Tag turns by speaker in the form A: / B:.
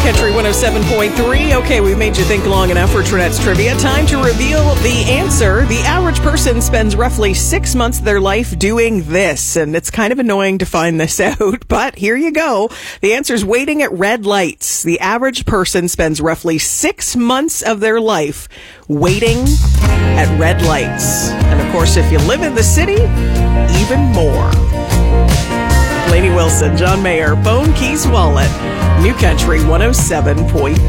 A: Country 107.3. Okay, we've made you think long enough for Trinette's Trivia. Time to reveal the answer. The average person spends roughly 6 months of their life doing this, and it's kind of annoying to find this out, but here you go. The answer is waiting at red lights. The average person spends roughly 6 months of their life waiting at red lights. And of course, if you live in the city, even more. Lainey Wilson, John Mayer, Phone Keys Wallet, New Country 107.3.